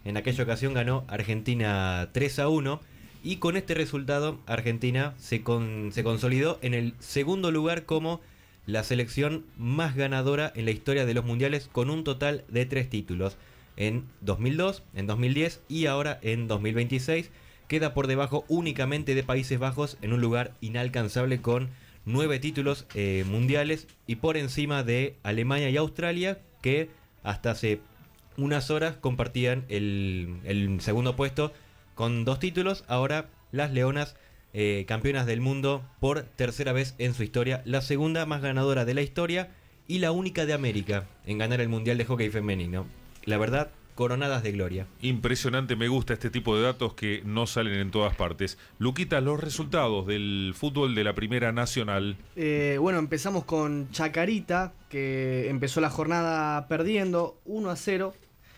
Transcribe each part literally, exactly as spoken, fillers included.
En aquella ocasión ganó Argentina tres a uno. Y con este resultado, Argentina se, con, se consolidó en el segundo lugar como la selección más ganadora en la historia de los mundiales, con un total de tres títulos. En dos mil dos, en dos mil diez y ahora en dos mil veintiséis. Queda por debajo únicamente de Países Bajos en un lugar inalcanzable con nueve títulos eh, mundiales, y por encima de Alemania y Australia, que hasta hace unas horas compartían el, el segundo puesto con dos títulos. Ahora las Leonas, eh, campeonas del mundo por tercera vez en su historia, la segunda más ganadora de la historia y la única de América en ganar el Mundial de Hockey Femenino. La verdad, coronadas de gloria. Impresionante, me gusta este tipo de datos que no salen en todas partes. Luquita, los resultados del fútbol de la Primera Nacional. Eh, bueno, empezamos con Chacarita, que empezó la jornada perdiendo uno a cero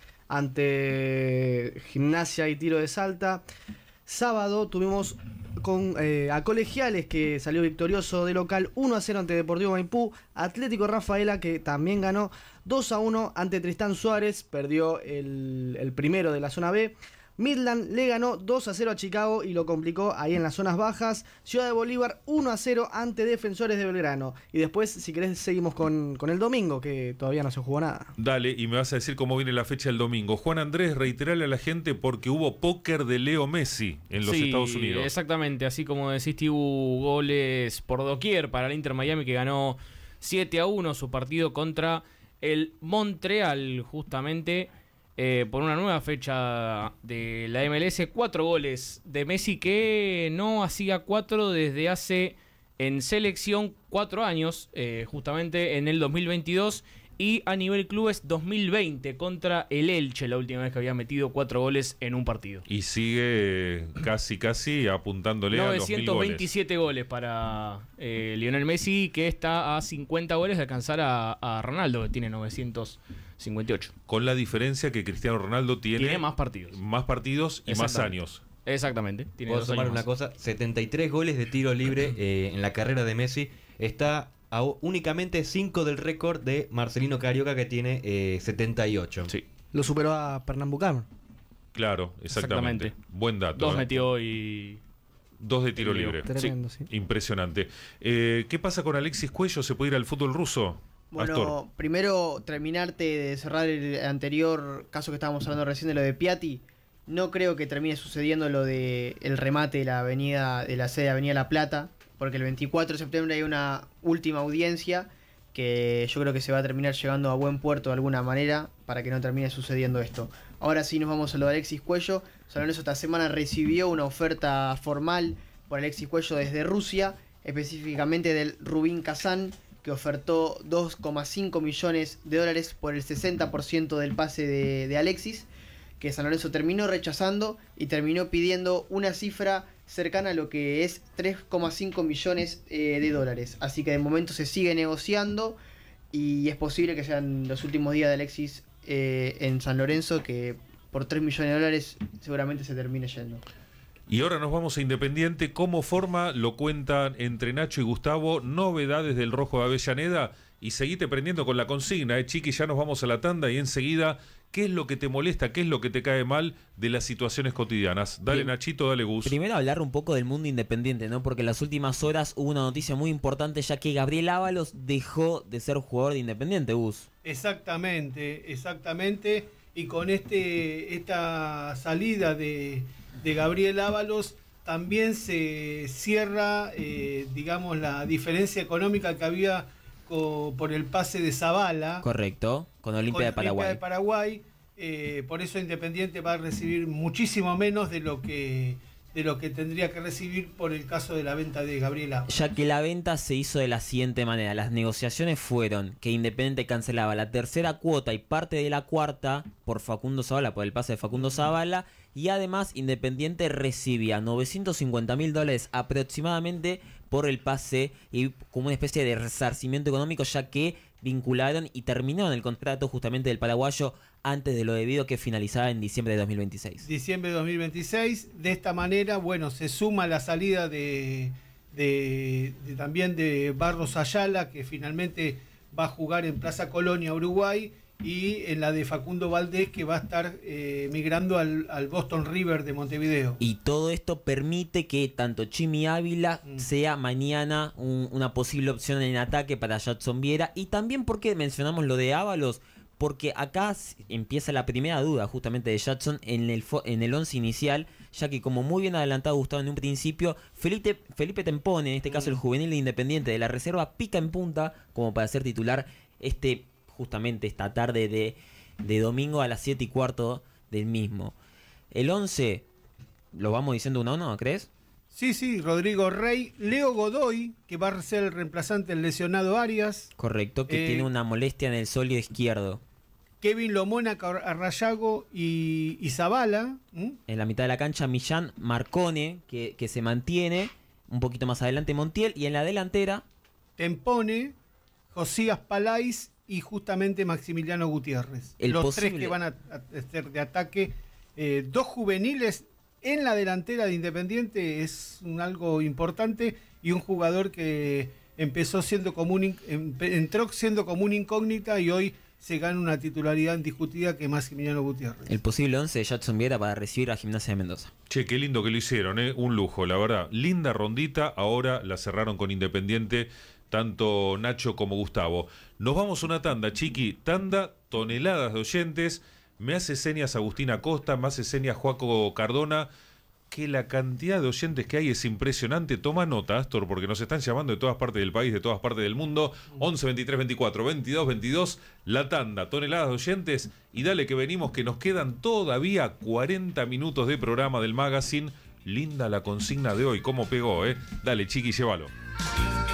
ante Gimnasia y Tiro de Salta. Sábado tuvimos con, eh, a Colegiales, que salió victorioso de local uno a cero ante Deportivo Maipú. Atlético Rafaela, que también ganó dos a uno ante Tristán Suárez, perdió el, el primero de la zona B. Midland le ganó dos a cero a Chicago y lo complicó ahí en las zonas bajas. Ciudad de Bolívar uno a cero ante Defensores de Belgrano. Y después, si querés, seguimos con, con el domingo, que todavía no se jugó nada. Dale, y me vas a decir cómo viene la fecha del domingo. Juan Andrés, reiterale a la gente porque hubo póker de Leo Messi en los sí, Estados Unidos. Exactamente, así como decís, hubo goles por doquier para el Inter Miami, que ganó siete a uno su partido contra el Montreal, justamente. Eh, por una nueva fecha de la M L S, cuatro goles de Messi, que no hacía cuatro desde hace en selección cuatro años, eh, justamente en el dos mil veintidós, y a nivel clubes dos mil veinte contra el Elche, la última vez que había metido cuatro goles en un partido. Y sigue casi casi apuntándole a los mil goles. novecientos veintisiete goles para eh, Lionel Messi, que está a cincuenta goles de alcanzar a, a Ronaldo, que tiene novecientos cincuenta y ocho. Con la diferencia que Cristiano Ronaldo tiene, tiene más partidos. Más partidos y más años. Exactamente. Tiene Puedo sumar una cosa, setenta y tres goles de tiro libre eh, en la carrera de Messi. Está a únicamente cinco del récord de Marcelino Carioca, que tiene eh, setenta y ocho. Sí. Lo superó a Pernambucano. Claro, exactamente. exactamente. Buen dato. Dos ¿eh? metió y... Dos de tiro libre. Tremendo, sí. sí. Impresionante. Eh, ¿Qué pasa con Alexis Cuello? ¿Se puede ir al fútbol ruso? Bueno, Astor. Primero terminarte de cerrar el anterior caso que estábamos hablando recién de lo de Piatti. No creo que termine sucediendo lo de el remate de la avenida, de la sede de Avenida La Plata, porque el veinticuatro de septiembre hay una última audiencia que yo creo que se va a terminar llegando a buen puerto de alguna manera para que no termine sucediendo esto. Ahora sí nos vamos a lo de Alexis Cuello. San Lorenzo esta semana recibió una oferta formal por Alexis Cuello desde Rusia, específicamente del Rubin Kazán, que ofertó dos coma cinco millones de dólares por el sesenta por ciento del pase de, de Alexis, que San Lorenzo terminó rechazando y terminó pidiendo una cifra cercana a lo que es tres coma cinco millones eh, de dólares. Así que de momento se sigue negociando y es posible que sean los últimos días de Alexis eh, en San Lorenzo, que por tres millones de dólares seguramente se termine yendo. Y ahora nos vamos a Independiente. ¿Cómo forma? Lo cuentan entre Nacho y Gustavo. Novedades del Rojo de Avellaneda. Y seguite prendiendo con la consigna, ¿eh, Chiqui? Ya nos vamos a la tanda y enseguida, ¿qué es lo que te molesta? ¿Qué es lo que te cae mal de las situaciones cotidianas? Dale, Bien. Nachito, dale, Gus. Primero hablar un poco del mundo independiente, ¿no? Porque en las últimas horas hubo una noticia muy importante, ya que Gabriel Ábalos dejó de ser jugador de Independiente, Gus. Exactamente, exactamente. Y con este esta salida de, de Gabriel Ábalos también se cierra, eh, digamos, la diferencia económica que había co, por el pase de Zavala. Correcto, con Olimpia de Paraguay. Olimpia de Paraguay. Eh, por eso Independiente va a recibir muchísimo menos de lo que de lo que tendría que recibir por el caso de la venta de Gabriel Ábalos. Ya que la venta se hizo de la siguiente manera. Las negociaciones fueron que Independiente cancelaba la tercera cuota y parte de la cuarta por Facundo Zavala, por el pase de Facundo Zavala, y además Independiente recibía novecientos cincuenta mil dólares aproximadamente por el pase y como una especie de resarcimiento económico, ya que vincularon y terminaron el contrato justamente del paraguayo antes de lo debido, que finalizaba en diciembre de dos mil veintiséis. Diciembre de dos mil veintiséis. De esta manera, bueno, se suma la salida de, de, de también de Barros Ayala, que finalmente va a jugar en Plaza Colonia, Uruguay, y en la de Facundo Valdés, que va a estar eh, migrando al, al Boston River de Montevideo. Y todo esto permite que tanto Chimi Ávila Mm. sea mañana un- una posible opción en ataque para Jadson Viera. Y también porque mencionamos lo de Ábalos, porque acá s- empieza la primera duda justamente de Jadson en el, fo- en el once inicial, ya que como muy bien adelantado Gustavo en un principio, Felipe, Felipe Tempone, en este caso el juvenil de Independiente de la reserva, pica en punta como para ser titular este justamente esta tarde de, de domingo a las siete y cuarto del mismo. El once, ¿lo vamos diciendo uno a uno, crees? Sí, sí, Rodrigo Rey, Leo Godoy, que va a ser el reemplazante del lesionado Arias, Correcto, que Eh, tiene una molestia en el sólido izquierdo. Kevin Lomona, Arrayago y, y Zavala. ¿m? En la mitad de la cancha, Millán Marcone, que, que se mantiene. Un poquito más adelante, Montiel. Y en la delantera, Tempone, Josías Palais y justamente Maximiliano Gutiérrez. El Los posible- tres que van a, a ser de ataque. Eh, dos juveniles en la delantera de Independiente es un algo importante, y un jugador que empezó siendo como un, in- em- entró siendo como una incógnita y hoy se gana una titularidad indiscutida, que es Maximiliano Gutiérrez. el posible once de Jadson Viera para recibir a Gimnasia de Mendoza. Che, qué lindo que lo hicieron, ¿eh? Un lujo, la verdad. Linda rondita, ahora la cerraron con Independiente, tanto Nacho como Gustavo. Nos vamos a una tanda, Chiqui. Tanda, toneladas de oyentes. Me hace señas Agustina Costa, me hace señas Joaco Cardona. Que la cantidad de oyentes que hay es impresionante. Toma nota, Astor, porque nos están llamando de todas partes del país, de todas partes del mundo. once, veintitrés, veinticuatro, veintidós, veintidós. La tanda, toneladas de oyentes. Y dale que venimos, que nos quedan todavía cuarenta minutos de programa del magazine. Linda la consigna de hoy, cómo pegó, ¿eh? Dale, Chiqui, llévalo.